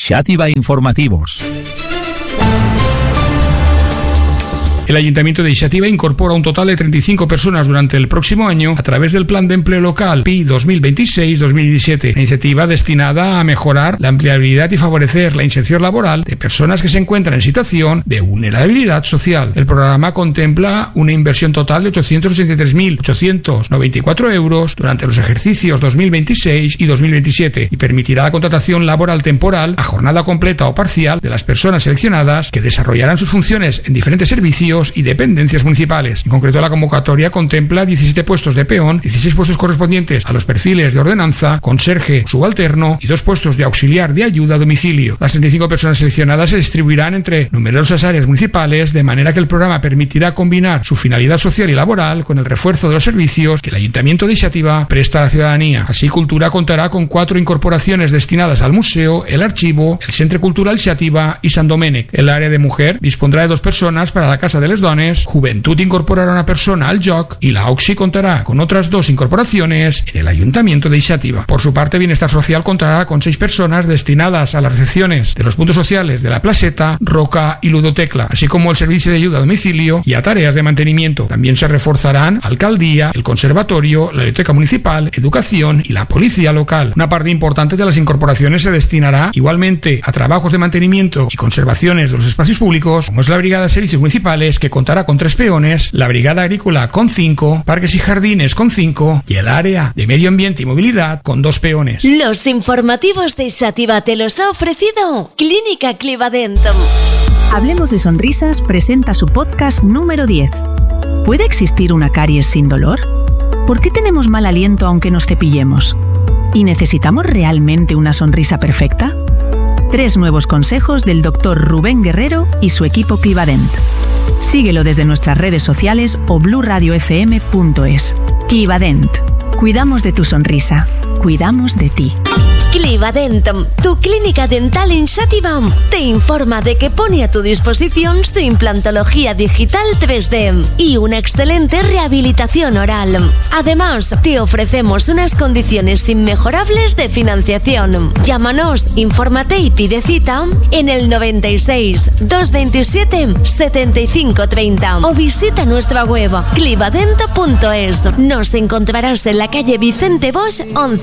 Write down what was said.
Xàtiva Informativos. El Ayuntamiento de Xàtiva incorpora un total de 35 personas durante el próximo año a través del Plan de Empleo Local PI 2026-2017, una iniciativa destinada a mejorar la empleabilidad y favorecer la inserción laboral de personas que se encuentran en situación de vulnerabilidad social. El programa contempla una inversión total de 883.894 euros durante los ejercicios 2026 y 2027 y permitirá la contratación laboral temporal a jornada completa o parcial de las personas seleccionadas que desarrollarán sus funciones en diferentes servicios y dependencias municipales. En concreto, la convocatoria contempla 17 puestos de peón, 16 puestos correspondientes a los perfiles de ordenanza, conserje, subalterno y 2 puestos de auxiliar de ayuda a domicilio. Las 35 personas seleccionadas se distribuirán entre numerosas áreas municipales, de manera que el programa permitirá combinar su finalidad social y laboral con el refuerzo de los servicios que el Ayuntamiento de Xàtiva presta a la ciudadanía. Así, Cultura contará con 4 incorporaciones destinadas al museo, el archivo, el Centre Cultural Xàtiva y Sant Domènec. El área de mujer dispondrá de 2 personas para la Casa de les Dones, Juventud incorporará una persona al joc y la OXI contará con otras 2 incorporaciones en el Ayuntamiento de Xàtiva. Por su parte, Bienestar Social contará con 6 personas destinadas a las recepciones de los puntos sociales de La Placeta, Roca y Ludotecla, así como el servicio de ayuda a domicilio y a tareas de mantenimiento. También se reforzarán Alcaldía, el Conservatorio, la Biblioteca Municipal, Educación y la Policía Local. Una parte importante de las incorporaciones se destinará igualmente a trabajos de mantenimiento y conservaciones de los espacios públicos, como es la Brigada de Servicios Municipales, que contará con 3 peones, la Brigada Agrícola con 5, Parques y Jardines con 5 y el área de Medio Ambiente y Movilidad con 2 peones. Los informativos de Xàtiva te los ha ofrecido Clínica Clivadent. Hablemos de Sonrisas presenta su podcast número 10. ¿Puede existir una caries sin dolor? ¿Por qué tenemos mal aliento aunque nos cepillemos? ¿Y necesitamos realmente una sonrisa perfecta? 3 nuevos consejos del Dr. Rubén Guerrero y su equipo Clivadent. Síguelo desde nuestras redes sociales o bluradiofm.es. Clivadent. Cuidamos de tu sonrisa. Cuidamos de ti. Clivadent, tu clínica dental en Xàtiva, te informa de que pone a tu disposición su implantología digital 3D y una excelente rehabilitación oral. Además, te ofrecemos unas condiciones inmejorables de financiación. Llámanos, infórmate y pide cita en el 96 227 75 30 o visita nuestra web clivadent.es. Nos encontrarás en la calle Vicente Bosch 11.